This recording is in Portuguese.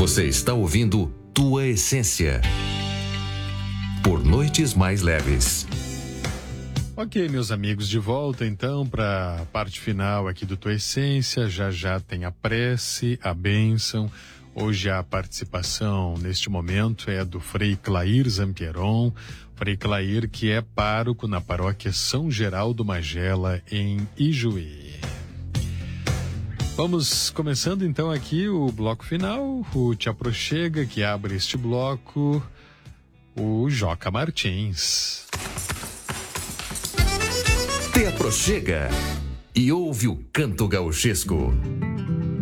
Você está ouvindo Tua Essência. Por noites mais leves. Ok, meus amigos, de volta então para a parte final aqui do Tua Essência. Já tem a prece, a bênção. Hoje a participação neste momento é do Frei Clair Zampieron. Frei Clair, que é pároco na paróquia São Geraldo Magela, em Ijuí. Vamos começando então aqui o bloco final. O Te Aproxega, que abre este bloco, o Joca Martins. Te aproxega e ouve o canto gauchesco.